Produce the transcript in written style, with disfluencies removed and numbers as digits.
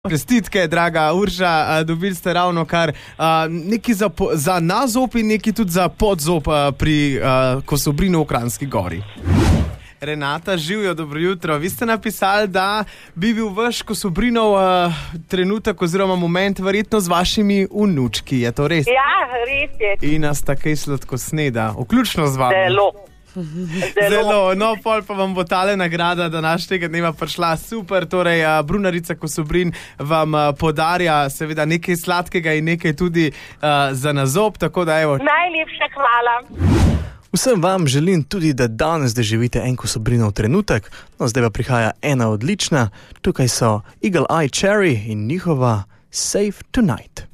Čestitke, draga Urša, dobili ste ravno kar nekaj za nazob in nekaj tudi za podzob pri Kosobrinu v Kranjski Gori. Renata, živijo, dobro jutro. Vi ste napisali, da bi bil vaš Kosobrinov trenutek oziroma moment verjetno z vašimi vnučki. Je to res? Ja, res je. In nas takej sladko sneda, vključno z vami. Zelo. No, pol pa vam bo tale nagrada današnjega dneva prišla super. Torej, Brunarica Kosobrin vam podarja seveda nekaj sladkega in nekaj tudi za nazob, tako da evo. Najlepša hvala. Vsem vam želim tudi, da danes doživite en Kosobrinov trenutek. No, zdaj pa prihaja ena odlična. Tukaj so Eagle Eye Cherry in njihova Safe Tonight.